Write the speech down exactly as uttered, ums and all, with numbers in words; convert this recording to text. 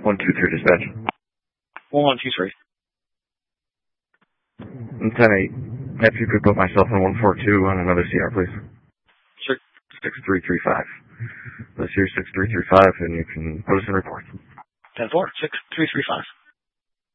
one two three dispatch. one one two three. ten eight. If you could put myself in one four two on another C R, please. Sure. six three three five. This here's six three three five, and you can post and report. ten four, six three three five.